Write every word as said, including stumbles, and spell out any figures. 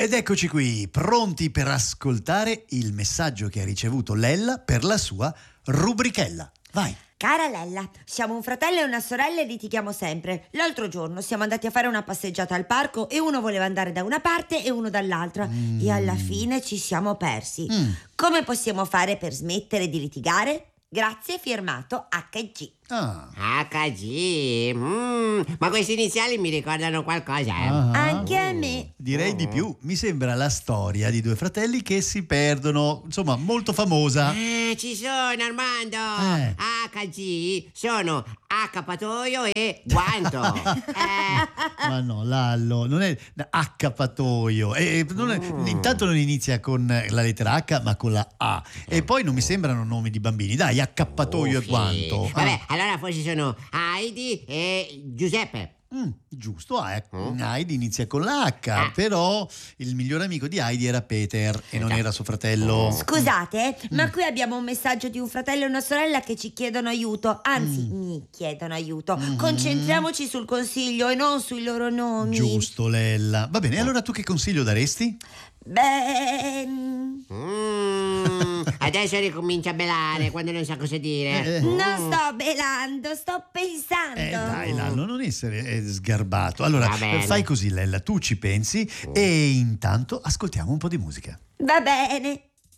Ed eccoci qui, pronti per ascoltare il messaggio che ha ricevuto Lella per la sua rubrichella. Vai. Cara Lella, siamo un fratello e una sorella e litighiamo sempre. L'altro giorno siamo andati a fare una passeggiata al parco e uno voleva andare da una parte e uno dall'altra mm. e alla fine ci siamo persi. Mm. Come possiamo fare per smettere di litigare? Grazie, firmato acca gi. Ah. acca gi? Mm, ma questi iniziali mi ricordano qualcosa, eh? Uh-huh. Anche a me. Direi uh-huh. di più. Mi sembra la storia di due fratelli che si perdono. Insomma, molto famosa. Eh, ci sono, Armando. Eh. acca gi sono accappatoio e guanto. eh. Ma no, Lallo, non è accappatoio. E non è, mm. Intanto non inizia con la lettera H, ma con la A. E poi non mi sembrano nomi di bambini. Dai, accappatoio Uffi. e guanto. Vabbè, ah. allora forse sono Heidi e Giuseppe. Mm, giusto, ah, mm. Heidi inizia con la H, ah. però il miglior amico di Heidi era Peter e non era suo fratello. Scusate, mm. ma qui abbiamo un messaggio di un fratello e una sorella che ci chiedono aiuto, anzi mm. mi chiedono aiuto. Mm. Concentriamoci sul consiglio e non sui loro nomi. Giusto, Lella. Va bene, allora tu che consiglio daresti? Beh... Mm, adesso ricomincia a belare quando non sa cosa dire. Eh. Non sto belando, sto pensando. Eh dai Lallo, non essere sgarbato. Allora fai così Lella, tu ci pensi mm. e intanto ascoltiamo un po' di musica. Va bene.